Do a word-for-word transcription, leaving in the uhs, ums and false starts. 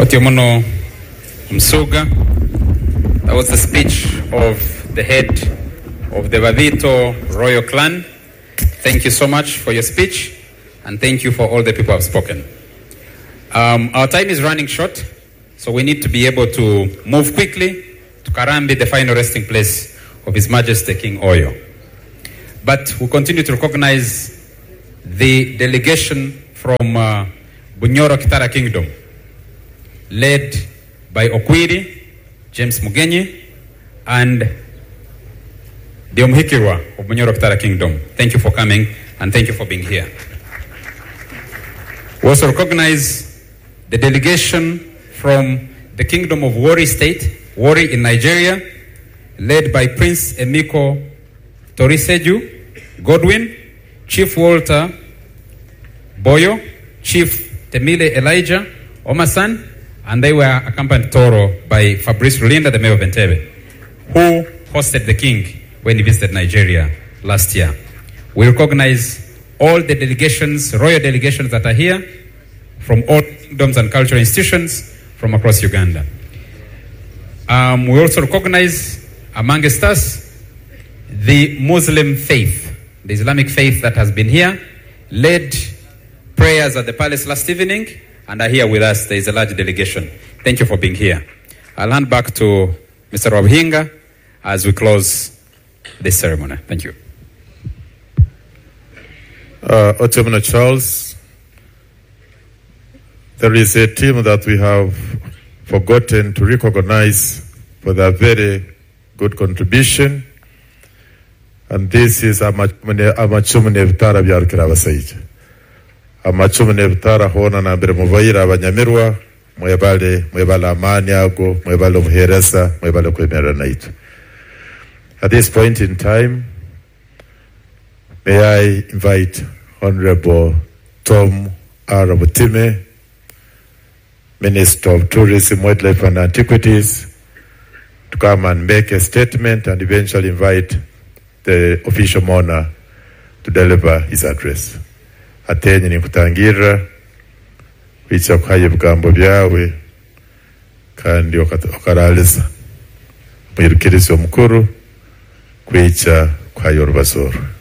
Otiomono Msuga. That was the speech of the head of the Vavito royal clan. Thank you so much for your speech, and thank you for all the people who have spoken. Um, our time is running short, so we need to be able to move quickly to Karambi, the final resting place of His Majesty King Oyo. But we continue to recognize the delegation from uh, Bunyoro Kitara Kingdom, led by Okwiri, James Mugenyi, and the Omhikirwa of Bunyoro Kitara Kingdom. Thank you for coming, and thank you for being here. We also recognize the delegation from the Kingdom of Warri State, Warri in Nigeria, led by Prince Emiko Toriseju Godwin, Chief Walter Boyo, Chief Temile Elijah Omasan, and they were accompanied Toro by Fabrice Rulinda, the Mayor of Entebbe, who hosted the king when he visited Nigeria last year. We recognize all the delegations, royal delegations that are here from all kingdoms and cultural institutions from across Uganda. Um, we also recognize amongst us the Muslim faith, the Islamic faith that has been here, led prayers at the palace last evening, and are here with us. There is a large delegation. Thank you for being here. I'll hand back to Mister Wabhinga as we close this ceremony. Thank you. Uh, Otiomono Charles, there is a team that we have forgotten to recognize for their very good contribution, and this is Amachumune Vitara Byarukira Abasaija. Amachumune Vitara hona na mbere muvaira abanyamirwa, mwebale mwebale amani ago, mwebale muhereza, mwebale kwemera naitu. At this point in time, may I invite Honorable Tom Arabutime, Minister of Tourism, Wildlife and Antiquities, to come and make a statement and eventually invite the official monarch to deliver his address. Atenye ni kutangira, wicha kuhaye bugambo byawe, kandi okaraliza. Mwirukirizo mkuru, kwicha kuhaye urubazoro.